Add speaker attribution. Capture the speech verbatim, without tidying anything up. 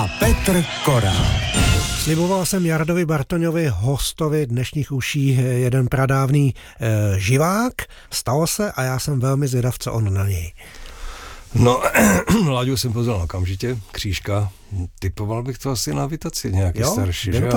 Speaker 1: a Petr Korál.
Speaker 2: Sliboval jsem Jardovi Bartoňovi, hostovi dnešních uší, jeden pradávný e, živák. Stalo se a já jsem velmi zvědav, co on na něj.
Speaker 3: No, Láďu jsem poznal okamžitě, křížka. Typoval bych to asi na Vitaci, nějaký
Speaker 2: jo,
Speaker 3: starší,
Speaker 2: byl
Speaker 3: že
Speaker 2: to